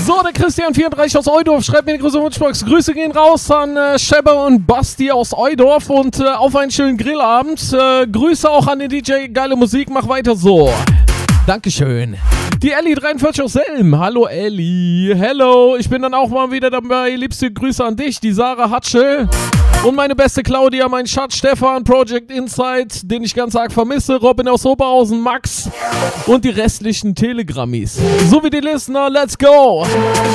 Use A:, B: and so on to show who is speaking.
A: So, der Christian34 aus Eudorf schreibt mir eine große Wunschbox. Grüße gehen raus an Schepper und Basti aus Eudorf und auf einen schönen Grillabend. Grüße auch an den DJ. Geile Musik, mach weiter so. Dankeschön. Die Elli43 aus Selm. Hallo Elli. Hello, ich bin dann auch mal wieder dabei. Liebste Grüße an dich, die Sarah Hatsche. Und meine beste Claudia, mein Schatz Stefan, Project Insight, den ich ganz arg vermisse, Robin aus Oberhausen, Max und die restlichen Telegrammis. So wie die Listener, let's go!